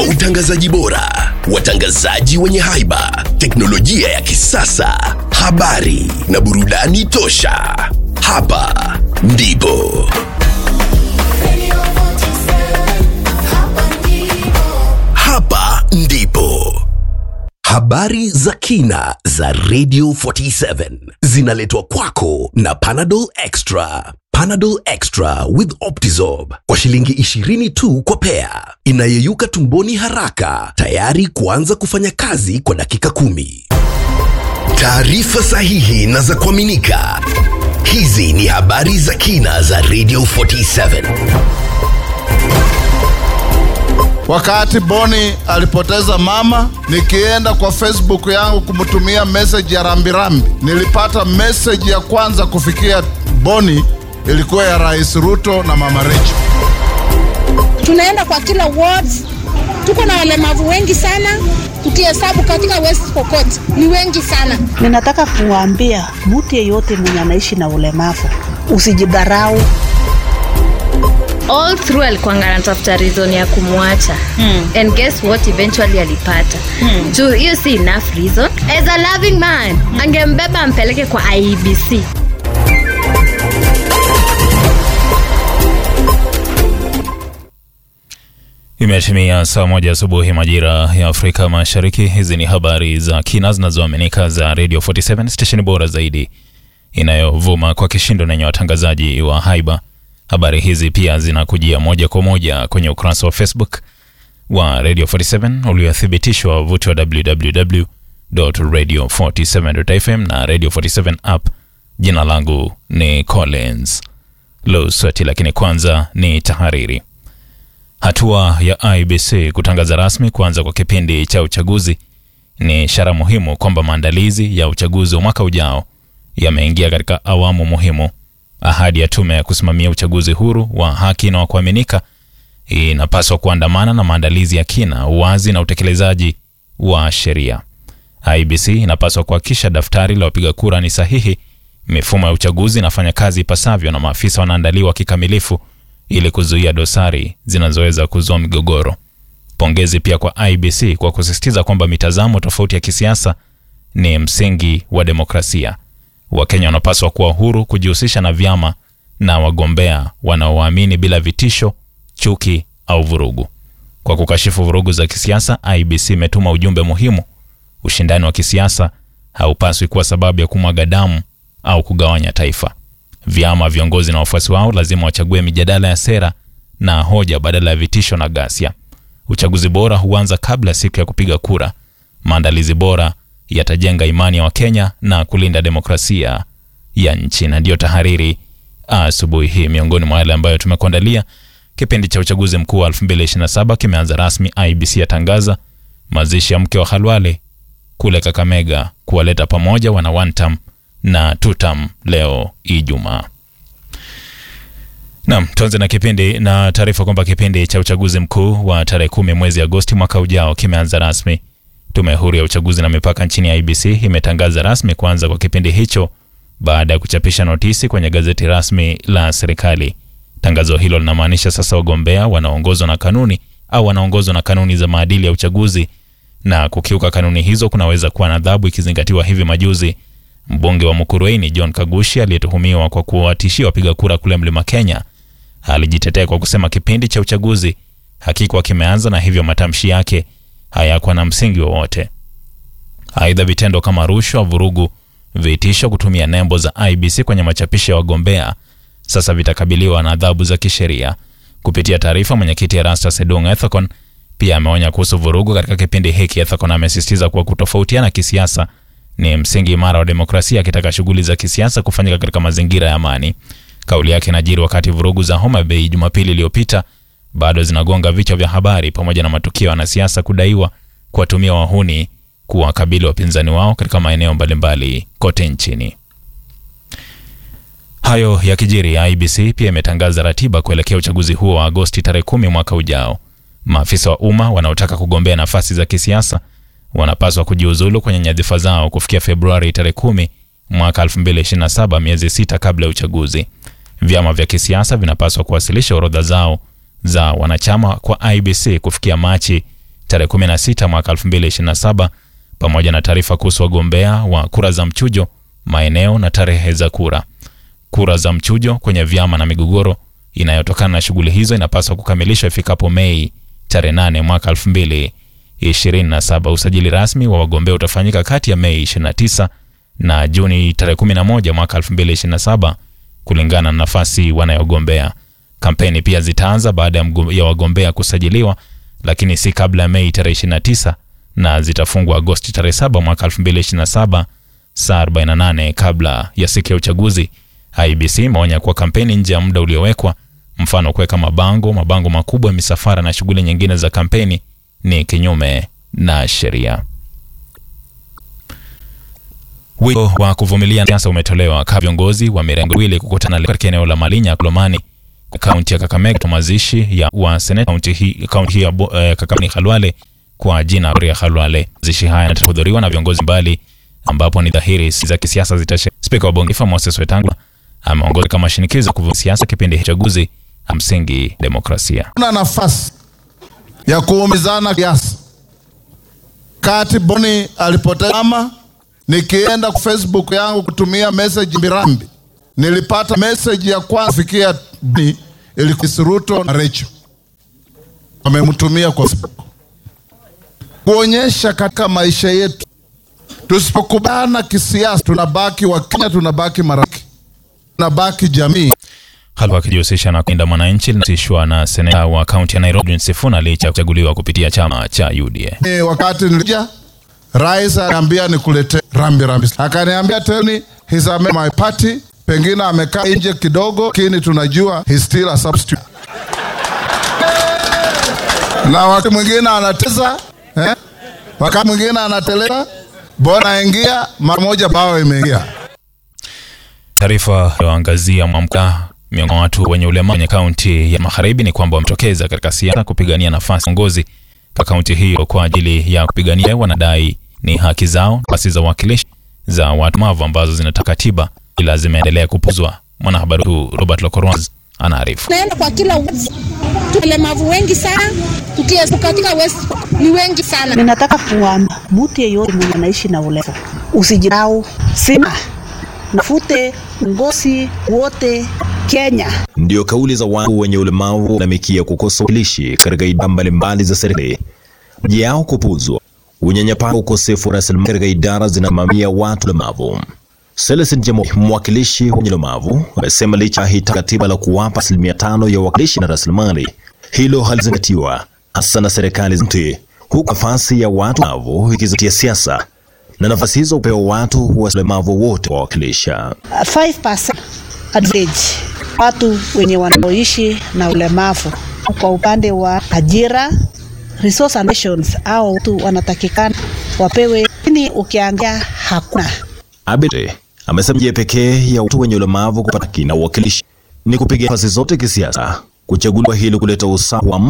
kwa utangazaji bora, watangazaji wenye haiba, teknolojia ya kisasa, habari na burudani tosha. Hapa ndipo habari za kina za Radio 47 zinaletwa kwako na Panadol Extra. Panadol Extra with Optizorb kwa shilingi 20 tu kwa pea. Inayeyuka tumboni haraka, tayari kuanza kufanya kazi kwa dakika 10. Taarifa sahihi na za kuaminika. Hizi ni habari za kina za Radio 47. Wakati Boni alipoteza mama, nikienda kwa Facebook yangu kumtumia message ya rambirambi, nilipata message ya kwanza kufikia Boni ilikuwa ya Rais Ruto na Mama Rachel. Tunaenda kwa kila wards, tuko na walemavu wengi sana, tukihesabu katika West Pokot ni wengi sana. Ninataka kuambia mtu yeyote mwenye anaishi na ulemavu, usijidharau. All through alikuwa anatafuta reason ya kumwacha. And guess what, eventually alipata. So hiyo si enough reason. As a loving man, angembeba ampeleke kwa IEBC. Imetimia saa 1 asubuhi majira ya Afrika Mashariki. Hizi ni habari za kina zinazoaminika za Radio 47, station bora zaidi inayovuma kwa kishindo na yenye watangazaji wa haiba. Habari hizi pia zinakujia moja kwa moja kwenye ukurasa wa Facebook wa Radio 47 uliothibitishwa wavuti wa www.radio47.fm na Radio 47 app. Jina langu ni Collins Luswati, lakini kwanza ni tahariri. Hatua ya IEBC kutangaza rasmi kuanza kwa kipindi cha uchaguzi ni ishara muhimu kwamba maandalizi ya uchaguzi wa mwaka ujao yameingia katika awamu muhimu. Ahadi ya tume ya kusimamia uchaguzi huru wa haki na wa kuaminika inapaswa kuandamana na maandalizi ya kina, uwazi na utekelezaji wa sheria. IEBC inapaswa kuhakikisha daftari la wapiga kura ni sahihi, mifumo ya uchaguzi inafanya kazi ipasavyo na maafisa wanaandaliwa kikamilifu ili kuzuia dosari zinazoweza kuzua migogoro. Pongezi pia kwa IEBC kwa kusisitiza kwamba mitazamo tofauti ya kisiasa ni msingi wa demokrasia. Wakenya wanapaswa kuwa huru kujihusisha na vyama na wagombea wanaoamini bila vitisho, chuki au vurugu. Kwa kukashifu vurugu za kisiasa, IEBC imetuma ujumbe muhimu. Ushindani wa kisiasa haupaswi kuwa sababu ya kumwaga damu au kugawanya taifa. Vyama, viongozi na wafuasi wao lazima wachague mijadala ya sera na hoja badala ya vitisho na ghasia. Uchaguzi bora huanza kabla siku ya kupiga kura. Maandalizi bora yatajenga imani ya Wakenya na kulinda demokrasia ya nchi. Na ndio tahariri asubuhi hii. Miongoni mwa yale ambayo tumekuandalia: kipindi cha uchaguzi mkuu wa 2027 kimeanza rasmi. IEBC yatangaza mazishi ya mke wa Khalwale kule Kakamega kuwaleta pamoja wana one term na two term leo Ijumaa. Naam, tuanze na kipindi na taarifa kwamba kipindi cha uchaguzi mkuu wa tarehe 10 mwezi Agosti mwaka ujao kimeanza rasmi. Tume huru ya uchaguzi na mipaka nchini IEBC imetangaza rasmi kuanza kwa kipindi hicho baada ya kuchapisha notisi kwenye gazeti rasmi la serikali. Tangazo hilo linamaanisha sasa wagombea wanaongozwa na kanuni au wanaongozwa na kanuni za maadili ya uchaguzi, na kukiuka kanuni hizo kunaweza kuwa na adhabu, ikizingatiwa hivi majuzi mbunge wa Mukurweini John Kagushi aliyetuhumiwa kwa kuwatishia wapiga kura kule Mlima Kenya alijitetea kwa kusema kipindi cha uchaguzi hakikuwa kimeanza na hivyo matamshi yake hayakuwa na msingi wowote. Aidha, vitendo kama rushwa, vurugu, vitisho, kutumia nembo za IEBC kwenye machapisho ya wagombea sasa vitakabiliwa na adhabu za kisheria. Kupitia taarifa, mwenyekiti Erastus Edung Ethekon pia ameonya kuhusu vurugu katika kipindi hiki. Ethekon amesisitiza kuwa kutofautiana kisiasa ni msingi imara wa demokrasia, akitaka shughuli za kisiasa kufanyika katika mazingira ya amani. Kauli yake inajiri wakati vurugu za Homa Bay Jumapili iliyopita bado zinagonga vichwa vya habari, pamoja na matukio ya wanasiasa kudaiwa kuwatumia wahuni kuwakabili wapinzani wao katika maeneo mbalimbali kote nchini. Hayo yakijiri, IEBC pia imetangaza ratiba kuelekea uchaguzi huo wa Agosti tarehe 10 mwaka ujao. Maafisa wa umma wanaotaka kugombea nafasi za kisiasa wanapaswa kujiuzulu kwenye nyadhifa zao kufikia Februari tarehe 10 mwaka 2027, miezi 6 kabla ya uchaguzi. Vyama vya kisiasa vinapaswa kuwasilisha orodha zao za wanachama kwa IEBC kufikia Machi tarehe 16 mwaka 2027 pamoja na taarifa kuhusu wagombea wa kura za mchujo, maeneo na tarehe za kura. Kura za mchujo kwenye vyama na migogoro inayotokana na shughuli hizo inapaswa kukamilishwa ifikapo Mei tarehe 8 mwaka 2027. Usajili rasmi wa wagombea utafanyika kati ya Mei 29 na Juni tarehe 11 mwaka 2027 kulingana na nafasi wanayogombea. Kampeni pia zitaanza baada ya wagombea kusajiliwa, lakini si kabla ya Mei tarehe 29 na zitafungwa Agosti tarehe 7 mwaka 2027 saa 48 kabla ya siku ya uchaguzi. IEBC imeonya kuwa kampeni nje ya muda uliowekwa, mfano kuweka mabango makubwa ya misafara na shughuli nyingine za kampeni, ni kinyume na sheria. Wito wa kuvumilia siasa umetolewa kwa viongozi wa mirengo miwili kukutana katika eneo la Malinya, Kolomani, kaunti ya Kakamega, mazishi ya wa seneta kaunti ya Kakamega Khalwale kwa jina ya Khalwale. Mazishi haya yanahudhuriwa na viongozi mbali, ambapo ni dhahiri za kisiasa zitashe. Spika wa Bunge Moses Wetangula ameongoza kama shinikizo kuvumilia siasa kipindi cha uchaguzi msingi demokrasia. Kuna nafasi ya kuumizana kiasi. Kati Boni alipoteza mama, nikienda kwa Facebook yangu kutumia message Mbirambi, nilipata message ya kwanza kufikia Boni ilikuwa Ruto na Rachel. Wamemtumia kwa Facebook. Kuonyesha katika maisha yetu tusipokubana kisiasa tunabaki Wakenya, tunabaki marafiki, tunabaki jamii. Khalwale akijihusisha na kuinda mwananchi linatishwa na seneta wa kaunti ya Nairobi Sifuna licha ya kuchaguliwa kupitia chama cha UDA. Wakati nilija rais ananiambia nikulete rambi, akaniambia teni he's a member of my party, pengine amekaa nje kidogo, lakini tunajua he's still a substitute. Na wakati mwingine anateza wakati mwingine anateleza, bora ingia mara moja bao imeingia. Taarifa yaangazia mwamka miongoni mwa watu wenye ulemavu kwenye kaunti ya Magharibi ni kwamba wametokeza katika siasa kupigania nafasi uongozi kwa kaunti hiyo kwa ajili ya kupigania wanadai ni haki zao. Nafasi za uwakilishi za watu mavu ambazo zinataka katiba ila zimeendelea kupuzwa. Mwanahabari huu Robert Lokorwaz anaarifu. Naenda kwa kila wards. Tulemavu wengi sana, tukihesabu katika West ni wengi sana. Ninataka kuambia mtu yeyote mwenye anaishi na ulemavu usijidharau, sema nafute ngozi wote Kenya. Ndio kauli za watu wenye ulemavu na mikia kukosa uwakilishi katika idara mbalimbali za serikali. Yao kupuzwa, unyanyapaa, ukosefu wa rasilimali katika idara zinazomamia watu walemavu. Celestin Jemo, mwakilishi wa ulemavu, amesema licha ya katiba la kuwapa 5% ya uwakilishi na rasilimali, hilo halizingatiwa hasa na serikali zote, huku nafasi ya watu walemavu ikizingatia siasa na nafasi hizo upewa watu walemavu wote wawakilisha. 5% advantage watu wenye wanaoishi na ulemavu kwa upande wa ajira, resource nations au watu wanatakikana wapewe, lakini ukiangalia hakuna. Abete amesema njia pekee ya watu wenye ulemavu kupata haki na uwakilishi ni kupiga nafasi zote kisiasa, kuchaguliwa hili kuleta usawa